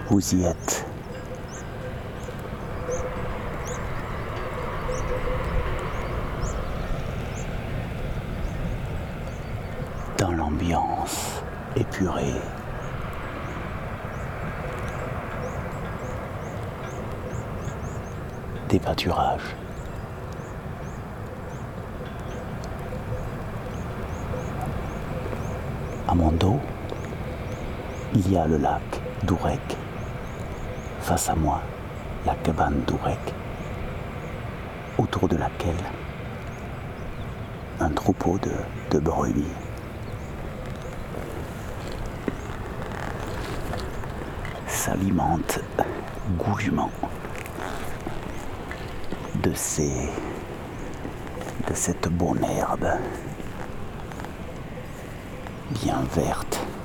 vous y êtes. Dans l'ambiance épurée. Des pâturages. À mon dos, il y a le lac d'Ourec. Face à moi, la cabane d'Ourec, autour de laquelle un troupeau de brebis. S'alimente goulûment de cette bonne herbe bien verte.